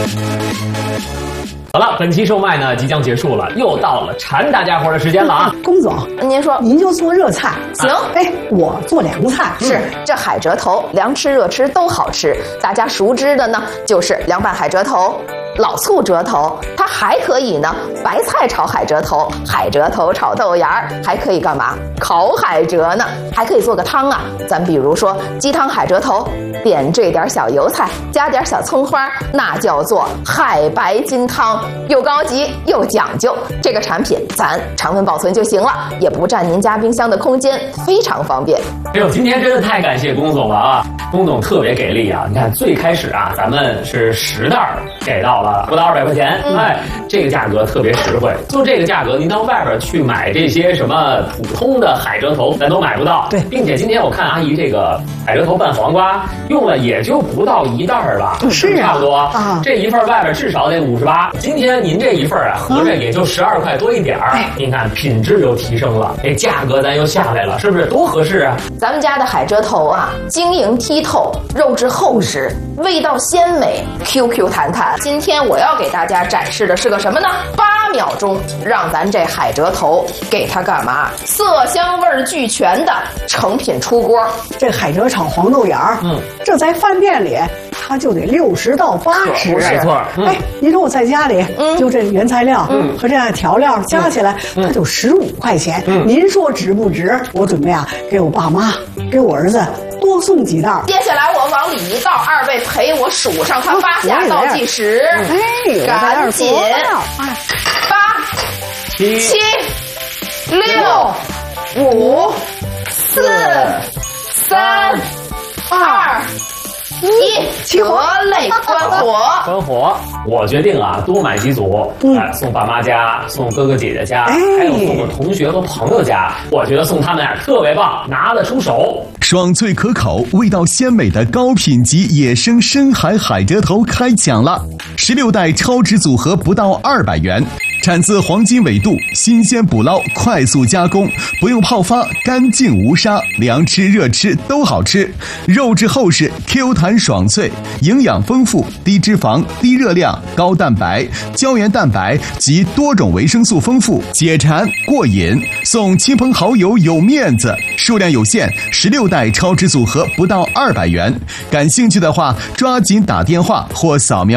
好了，本期售卖呢即将结束了，又到了馋大家伙的时间了啊！ 龚总， 您说， 您就做热菜， 行？ 哎，我做凉菜。 是，这海蜇头凉吃热吃都好吃。大家熟知的呢，就是凉拌海蜇头、老醋蜇头，它还可以呢白菜炒海蜇头、海蜇头炒豆芽儿，还可以干嘛？烤海蜇呢，还可以做个汤啊。咱比如说鸡汤海蜇头，点缀点小油菜，加点小葱花，那叫做海白金汤，又高级又讲究。这个产品咱常温保存就行了，也不占您家冰箱的空间，非常方便。 哎呦，今天真的太感谢龚总了啊！龚总特别给力啊！你看最开始啊，咱们是10袋给到了不到200块钱，哎，这个价格特别实惠。就这个价格，您到外边去买这些什么普通的海蜇头，咱都买不到。 对， 并且今天我看阿姨这个海蜇头拌黄瓜用了也就不到1袋吧， 是啊， 差不多啊。 这一份外边至少得58，今天您这一份啊，合着也就12块多一点儿。您看品质又提升了，这价格咱又下来了，是不是多合适啊？ 咱们家的海蜇头啊，晶莹剔透，肉质厚实，味道鲜美 ，QQ 弹弹。今天我要给大家展示的是个什么呢？8秒钟让咱这海蜇头给它干嘛？色香味俱全的成品出锅。 这海蜇炒黄豆芽儿，这在饭店里它就得60到80， 没错。 哎，你说我在家里，就这原材料，和这样调料加起来，它就15块钱。您说值不值？我准备啊，给我爸妈，给我儿子多送几袋。 接下来我往里一倒，二位陪我数上它8下倒计时。 哎， 赶紧！8、7、6、5、4、3、2、1，得嘞，关火！ 关火！我决定啊，多买几组，送爸妈家，送哥哥姐姐家，还有送我同学和朋友家。我觉得送他们啊特别棒，拿得出手。 爽脆可口、味道鲜美的高品级野生深海海蜇头开讲了！16袋超值组合不到200元。产自黄金纬度，新鲜捕捞，快速加工，不用泡发，干净无沙，凉吃热吃都好吃。肉质厚实 ，Q 弹爽脆，营养丰富，低脂肪、低热量、高蛋白、胶原蛋白及多种维生素丰富，解馋过瘾。送亲朋好友有面子，数量有限，16袋超值组合不到200元。感兴趣的话，抓紧打电话或扫描